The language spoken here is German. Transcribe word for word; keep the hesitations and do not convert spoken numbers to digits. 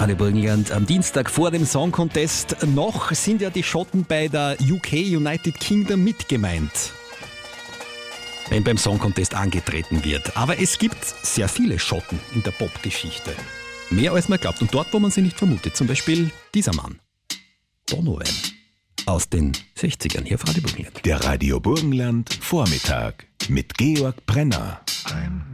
Radio Burgenland am Dienstag vor dem Song Contest. Noch sind ja die Schotten bei der U K, United Kingdom, mit gemeint, wenn beim Song Contest angetreten wird. Aber es gibt sehr viele Schotten in der Popgeschichte. Mehr als man glaubt. Und dort, wo man sie nicht vermutet. Zum Beispiel dieser Mann. Donovan. Aus den sechzigern hier auf Radio Burgenland. Der Radio Burgenland Vormittag mit Georg Brenner.